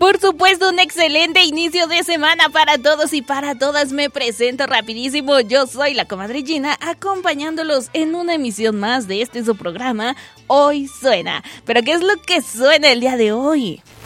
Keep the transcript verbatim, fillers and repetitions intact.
Por supuesto, un excelente inicio de semana para todos y para todas. Me presento rapidísimo. Yo soy la comadre Gina, acompañándolos en una emisión más de este su programa, Hoy Suena. ¿Pero qué es lo que suena el día de hoy?